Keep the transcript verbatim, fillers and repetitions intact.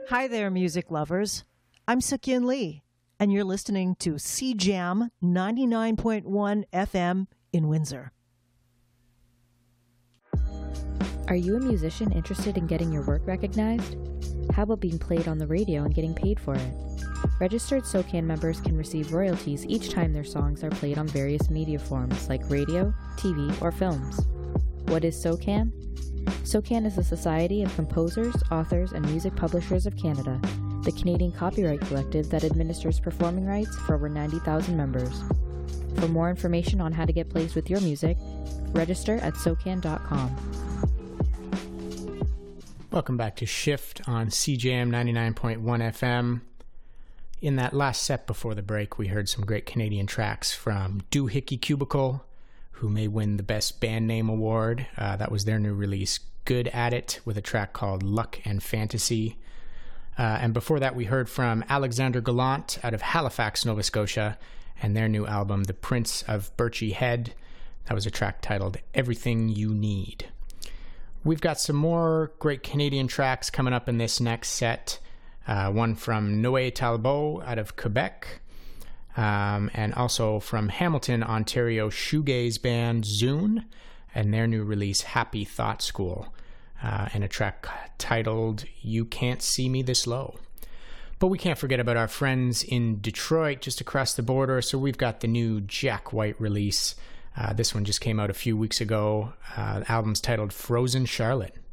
Hi there, music lovers. I'm Suk-Yin Lee, and you're listening to C Jam ninety-nine point one F M in Windsor. Are you a musician interested in getting your work recognized? How about being played on the radio and getting paid for it? Registered SOCAN members can receive royalties each time their songs are played on various media forms like radio, T V, or films. What is SOCAN? SOCAN is the Society of Composers, Authors, and Music Publishers of Canada, the Canadian copyright collective that administers performing rights for over ninety thousand members. For more information on how to get placed with your music, register at socan dot com. Welcome back to Shift on C J M ninety-nine point one F M. In that last set before the break, we heard some great Canadian tracks from Doohickey Cubicle, who may win the Best Band Name Award. Uh, that was their new release, Good At It, with a track called Luck and Fantasy. Uh, and before that, we heard from Alexander Gallant out of Halifax, Nova Scotia, and their new album, The Prince of Birchy Head. That was a track titled Everything You Need. We've got some more great Canadian tracks coming up in this next set. Uh, one from Noé Talbot out of Quebec, um, and also from Hamilton, Ontario shoegaze band Zune, and their new release, Happy Thought School, uh, and a track titled You Can't See Me This Low. But we can't forget about our friends in Detroit, just across the border, so we've got the new Jack White release. Uh, this one just came out a few weeks ago. Uh, the album's titled Frozen Charlotte.